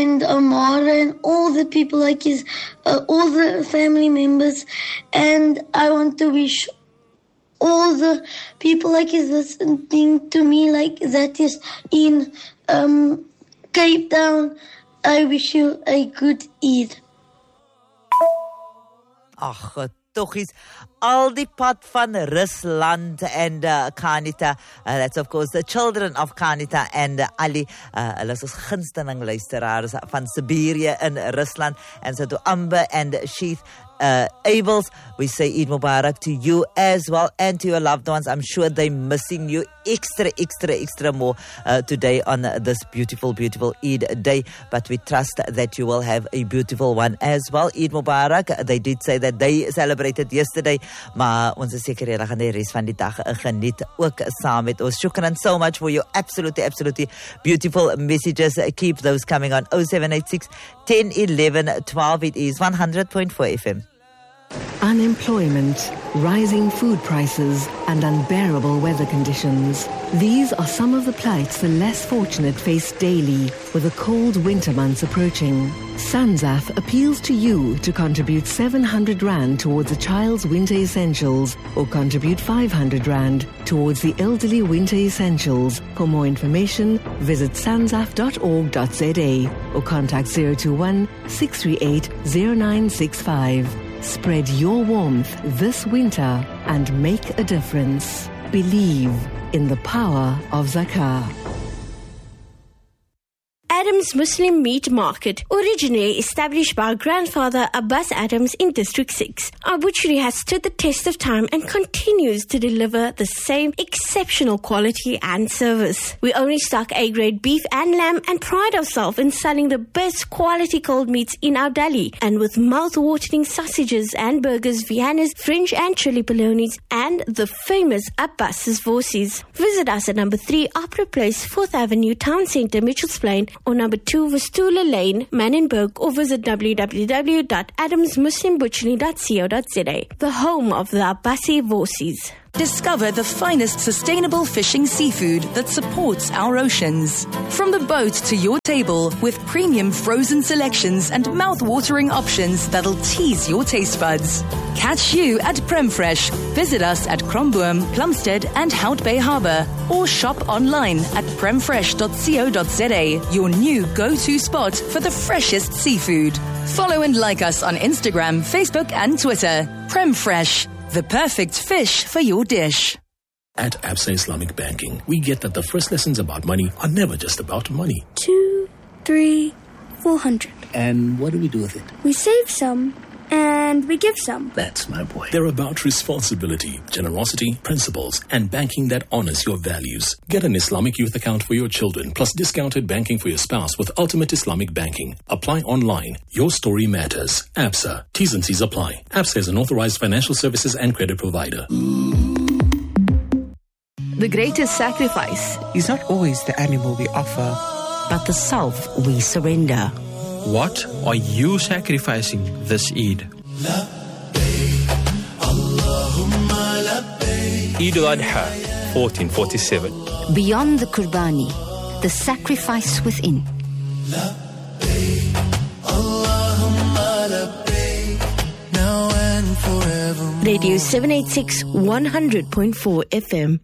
and Amara and all the people like his, all the family members. And I want to wish all the people like is listening to me like that is in Cape Town. I wish you a good Eid. Ach, toch is al die pad van Rusland and Kanita. That's of course the children of Kanita and Ali. Hulle is ons gunsteling luisteraars van Siberië in Rusland. And so to Amber and Sheath Abels, we say Eid Mubarak to you as well and to your loved ones. I'm sure they're missing you extra more today on this beautiful Eid day, but we trust that you will have a beautiful one as well. Eid Mubarak. They did say that they celebrated yesterday, maar ons is seker julle gaan die res van die dag geniet ook saam met ons. Shukran so much for your absolutely beautiful messages. Keep those coming on 0786 10 11 12. It is 100.4 FM. Unemployment, rising food prices, and unbearable weather conditions. These are some of the plights the less fortunate face daily with the cold winter months approaching. SANZAF appeals to you to contribute 700 Rand towards a child's winter essentials or contribute 500 Rand towards the elderly winter essentials. For more information, visit sanzaf.org.za or contact 021 638 0965. Spread your warmth this winter and make a difference. Believe in the power of Zakah. Adams Muslim Meat Market, originally established by our grandfather Abbas Adams in District 6. Our butchery has stood the test of time and continues to deliver the same exceptional quality and service. We only stock A-grade beef and lamb and pride ourselves in selling the best quality cold meats in our deli, and with mouth-watering sausages and burgers, Viennas, French and chili polonies, and the famous Abbas's Vorsies. Visit us at number 3 Opera Place, 4th Avenue, Town Centre, Mitchells Plain, or number 2 Vistula Lane, Manenberg, or visit www.adamsmuslimbutchery.co.za, the home of the Abbasi Vorsies. Discover the finest sustainable fishing seafood that supports our oceans. From the boat to your table, with premium frozen selections and mouth-watering options that'll tease your taste buds. Catch you at Premfresh. Visit us at Kromboom, Plumstead and Hout Bay Harbour, or shop online at premfresh.co.za, your new go-to spot for the freshest seafood. Follow and like us on Instagram, Facebook and Twitter. Premfresh, the perfect fish for your dish. At Absa Islamic Banking, we get that the first lessons about money are never just about money. 2, 3, 400. And what do we do with it? We save some, and we give some. That's my boy. They're about responsibility, generosity, principles, and banking that honors your values. Get an Islamic youth account for your children, plus discounted banking for your spouse with Ultimate Islamic Banking. Apply online. Your story matters. Absa. T's and C's apply. Absa is an authorized financial services and credit provider. The greatest sacrifice is not always the animal we offer, but the self we surrender. What are you sacrificing this Eid? Eid al-Adha, 1447. Beyond the Qurbani, the sacrifice within. Radio 786 100.4 FM.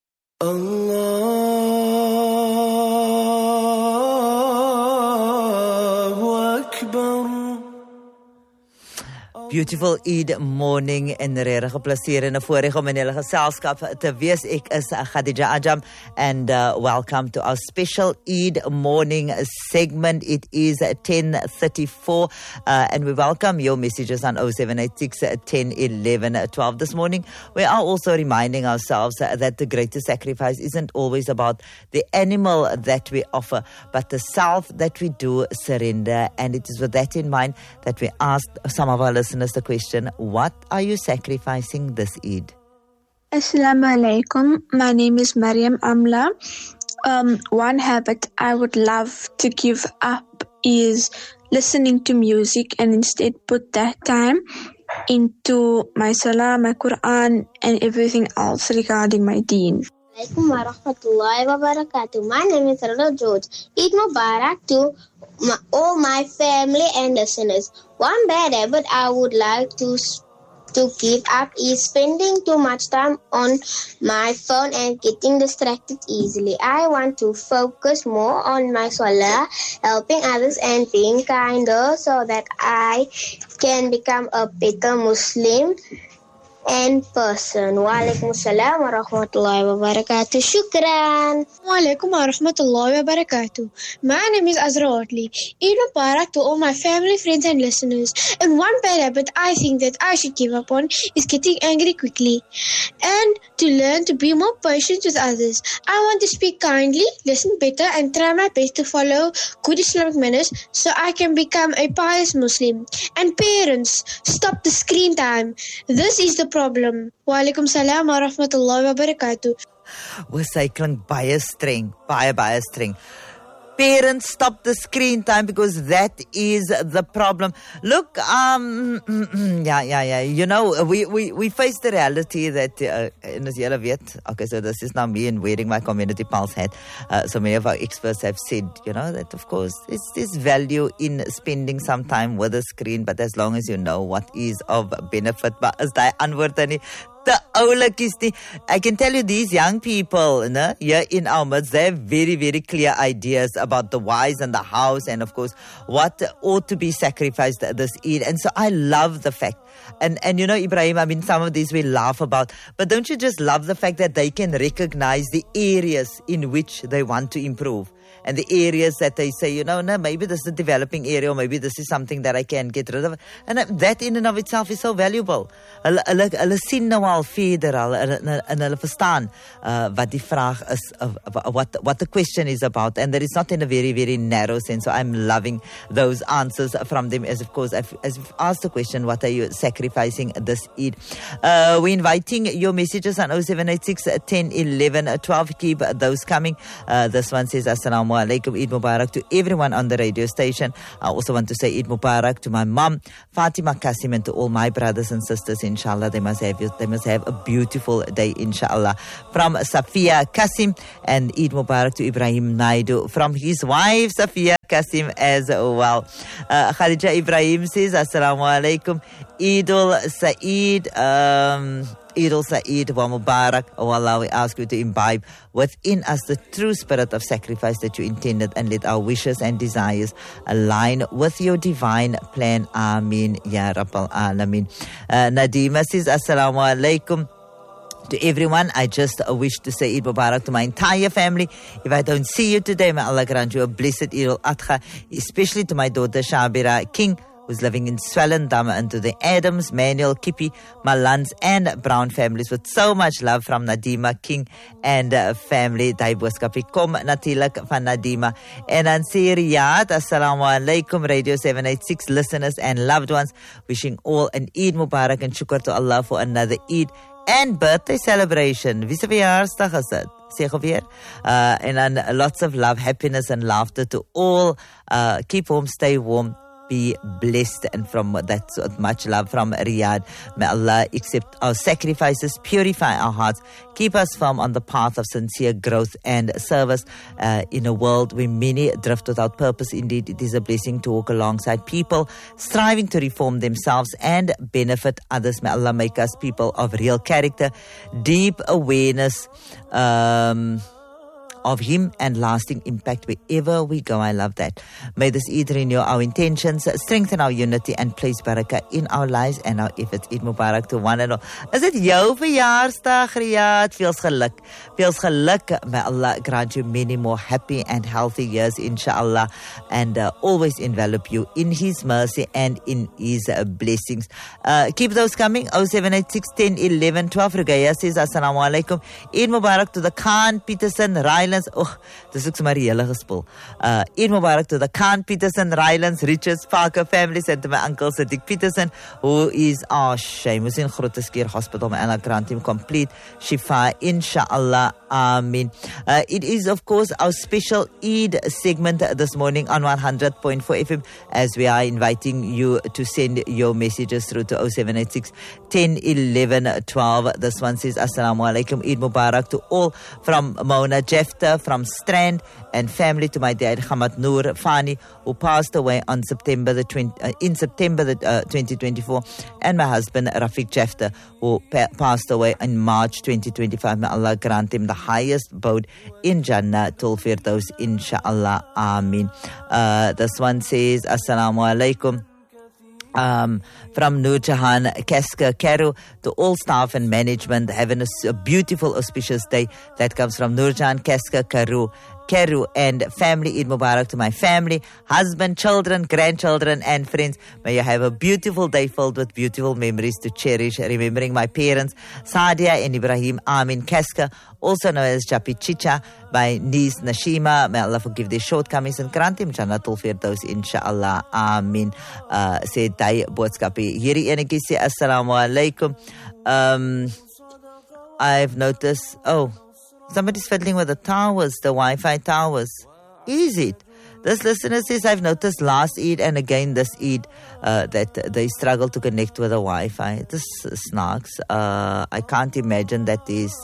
Beautiful Eid morning en regtig 'n plesier en 'n voorreg om in julle geselskap te wees. Ek is Khadija Ajam and welcome to our special Eid morning segment. It is 10:34 and we welcome your messages on 0786 10 11 12. This morning we are also reminding ourselves that the greatest sacrifice isn't always about the animal that we offer, but the self that we do surrender. And it is with that in mind that we asked some of our listeners the question, what are you sacrificing this Eid? Assalamu alaikum. My name is Mariam Amla. One habit I would love to give up is listening to music and instead put that time into my salah, my Quran and everything else regarding my deen. Assalamualaikum warahmatullahi wabarakatuh. My name is Rado George. Eid Mubarak to all my family and listeners. One bad habit I would like to give up is spending too much time on my phone and getting distracted easily. I want to focus more on my salah, helping others and being kinder so that I can become a better Muslim and person. Waalaikumsalam warahmatullahi wabarakatuh. Shukran. Waalaikum warahmatullahi wabarakatuh. My name is Azra Otley. Eid Mubarak to all my family, friends and listeners. And one bad habit I think that I should give up on is getting angry quickly and to learn to be more patient with others. I want to speak kindly, listen better and try my best to follow good Islamic manners so I can become a pious Muslim. And parents, stop the screen time. This is the problem. Waalaikum salam wa rahmatullahi wa barakatuh. Sy klink baie streng, baie streng. Parents, stop the screen time because that is the problem. Look, you know, we face the reality that, okay, so this is now me and wearing my community pulse hat. So many of our experts have said, you know, that of course there's value in spending some time with a screen, but as long as you know what is of benefit. But as die antwoord aan the oulikies nie. I can tell you these young people here in our midst, they have very, very clear ideas about the whys and the hows and of course what ought to be sacrificed this Eid. And so I love the fact, and you know, Ibrahim, I mean, some of these we laugh about, but don't you just love the fact that they can recognize the areas in which they want to improve? And the areas that they say, you know, no, maybe this is a developing area or maybe this is something that I can get rid of. And that in and of itself is so valuable. Hulle sien nou al verder al en hulle verstaan wat die vraag is, what the question is about. And that is not in a very, very narrow sense. So I'm loving those answers from them as, of course, as we've asked the question, what are you sacrificing this Eid? We're inviting your messages on 0786 10 11 12. Keep those coming. This one says, Assalamu alaikum, Eid Mubarak to everyone on the radio station. I also want to say Eid Mubarak to my mom, Fatima Kasim, and to all my brothers and sisters. Inshallah, they must have a beautiful day, inshallah. From Safia Kasim, and Eid Mubarak to Ibrahim Naidu from his wife, Safia Kasim, as well. Khadija Ibrahim says, Assalamu alaikum, Eidul Saeed, Eidul Saeed wa Mubarak. Oh Allah, we ask you to imbibe within us the true spirit of sacrifice that you intended, and let our wishes and desires align with your divine plan. Ameen Ya Rabbal Alameen. Nadima says, Assalamu alaikum to everyone. I just wish to say Eid Mubarak to my entire family. If I don't see you today, may Allah grant you a blessed Eid al-Adha, especially to my daughter Shabira King, who's living in Swellendam, and to the Adams, Manuel, Kippy, Malans and Brown families with so much love from Nadima King and family. Daai boodskapie kom natuurlik van Nadima. En dan sê Riyadh, Assalamu alaikum, Radio 786 listeners and loved ones, wishing all an Eid Mubarak and shukr to Allah for another Eid and birthday celebration. Wie se verjaarsdag is dit? Sê gou weer. En dan lots of love, happiness and laughter to all. Keep warm, stay warm, be blessed, and from that much love from Riyadh. May Allah accept our sacrifices, purify our hearts, keep us firm on the path of sincere growth and service. In a world where many drift without purpose, indeed it is a blessing to walk alongside people striving to reform themselves and benefit others. May Allah make us people of real character, deep awareness of Him and lasting impact wherever we go. I love that. May this Eid renew our intentions, strengthen our unity and place barakah in our lives and our efforts. Eid Mubarak to one and all. Is dit jou verjaarsdag, Riyadh? Feels geluk. Feels geluk. May Allah grant you many more happy and healthy years, inshallah, and always envelop you in His mercy and in His blessings. Keep those coming. 0786 10 11 12. Rugaya says, Assalamu alaikum. Eid Mubarak to the Khan Peterson Rylands. Oh, this looks maar hele gespul. Eid Mubarak to the Khan Peterson Rylands Richards Parker families, and to my uncle Sadiq Peterson, who is shame was in Grooteskier Hospital. May Allah grant him complete shifa, inshallah. Amen. It is, of course, our special Eid segment this morning on 100.4 FM, as we are inviting you to send your messages through to 0786 10 11 12. This one says, Assalamu alaikum, Eid Mubarak to all from Mona Jeff Jefter from Strand and family, to my dad Hamad Noor Fani, who passed away on September 2024, and my husband Rafiq Jefter, who passed away in March 2025. May Allah grant him the highest abode in Jannah tul Firdaus, inshallah. Ameen. This one says, Assalamu alaikum. From Nur Jahan Keska Karu, to all staff and management, having a beautiful auspicious day. That comes from Nur Jahan Keska Karu, and family. Eid Mubarak to my family, husband, children, grandchildren and friends. May you have a beautiful day filled with beautiful memories to cherish, remembering my parents Sadia and Ibrahim Amin Keska, also known as Japi Chicha, my niece Nashima. May Allah forgive their shortcomings and grant him Jannatul Firdaus, inshallah. Amin. Say Dai Boodskapi. Hierdie enetjie sê assalamu alaikum. I've noticed, somebody's fiddling with the towers, the Wi-Fi towers. Is it? This listener says, I've noticed last Eid and again this Eid that they struggle to connect with the Wi-Fi. This snarks. I can't imagine that is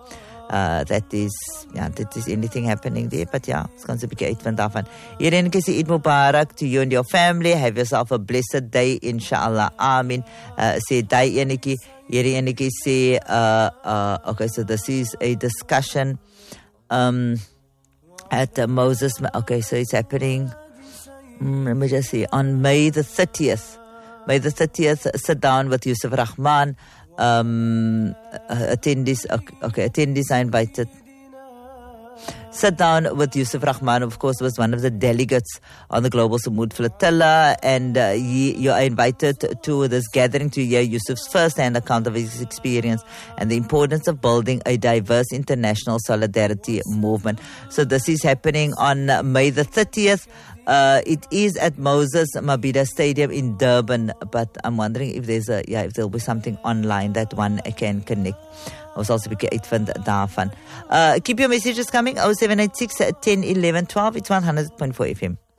anything happening there. But yeah, it's going to be uit van daarvan. Hierin kies Eid Mubarak to you and your family. Have yourself a blessed day, inshallah. Amin. Say day enetjie. Hierdie enetjie sê, okay, so this is a discussion at Moses. Okay, so it's happening, let me just see, on May the 30th. May the 30th, sit down with Yusuf Rahman. Attendees are invited. Sit down with Yusuf Rahman, of course, was one of the delegates on the Global Samud Flotilla, and you are invited to this gathering to hear Yusuf's first-hand account of his experience and the importance of building a diverse international solidarity movement. So this is happening on May the 30th. It is at Moses Mabhida Stadium in Durban, but I'm wondering if if there'll be something online that one can connect. Ons sal 'n bietjie uitvind daarvan. Keep your messages coming, 0786 10 11 12. It's 100.4 FM.